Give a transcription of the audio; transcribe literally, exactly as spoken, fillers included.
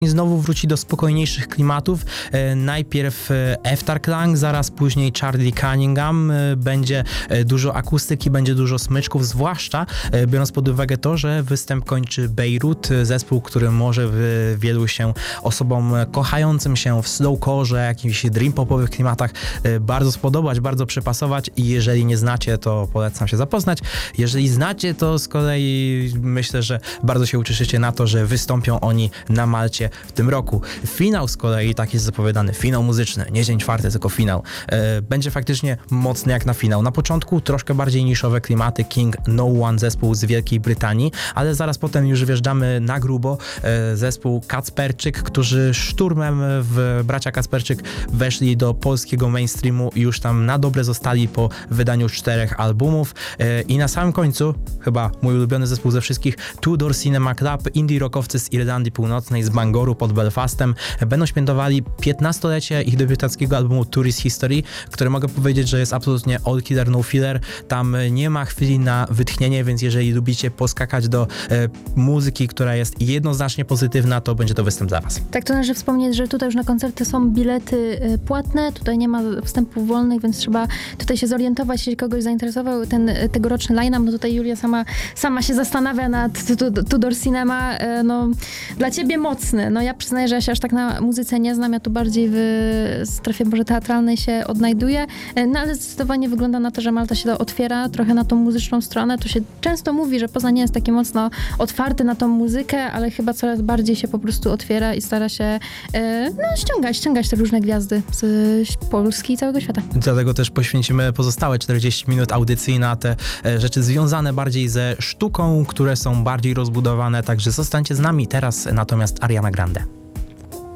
I znowu wróci do spokojniejszych klimatów. E, najpierw e, Efterklang, zaraz później Charlie Cunningham. E, będzie e, dużo akustyki, będzie dużo smyczków, zwłaszcza e, biorąc pod uwagę to, że występ kończy Beirut, e, zespół, który może w, wielu się osobom kochającym się w slowcore, jakichś dream popowych klimatach e, bardzo spodobać, bardzo przypasować i jeżeli nie znacie, to polecam się zapoznać. Jeżeli znacie, to z kolei myślę, że bardzo się ucieszycie na to, że wystąpią oni na Malcie w tym roku. Finał z kolei, tak jest zapowiadany, finał muzyczny, nie dzień czwarty, tylko finał. E, będzie faktycznie mocny jak na finał. Na początku troszkę bardziej niszowe klimaty, King No One, zespół z Wielkiej Brytanii, ale zaraz potem już wjeżdżamy na grubo. E, zespół Kacperczyk, którzy szturmem w bracia Kacperczyk weszli do polskiego mainstreamu i już tam na dobre zostali po wydaniu czterech albumów. E, I na samym końcu, chyba mój ulubiony zespół ze wszystkich, Tudor Cinema Club, indie rockowcy z Irlandii Północnej, z Bangoru pod Belfastem, będą świętowali piętnastolecie ich debiutackiego albumu Tourist History, który mogę powiedzieć, że jest absolutnie all killer, no filler. Tam nie ma chwili na wytchnienie, więc jeżeli lubicie poskakać do e, muzyki, która jest jednoznacznie pozytywna, to będzie to występ dla was. Tak, to należy wspomnieć, że tutaj już na koncerty są bilety y, płatne, tutaj nie ma wstępów wolnych, więc trzeba tutaj się zorientować, jeśli kogoś zainteresował ten y, tegoroczny line-up. No tutaj Julia sama, sama się zastanawia nad Tudor Cinema. Y, no, dla ciebie mocny. No ja przyznaję, że ja się aż tak na muzyce nie znam, ja tu bardziej w strefie może teatralnej się odnajduję, y, no ale zdecydowanie wygląda na to, że Malta się otwiera trochę na tą muzyczną stronę. Tu się często mówi, że Poznań nie jest taki mocno otwarty na tą muzykę, ale chyba coraz bardziej się po prostu otwiera i stara się y, no, ściągać, ściągać te różne gwiazdy z Polski i całego świata. Dlatego też poświęcimy pozostałe czterdzieści minut audycji na te e, rzeczy związane bardziej ze sztuką, które są bardziej rozbudowane, także zostańcie z nami teraz, natomiast Ariana Grande.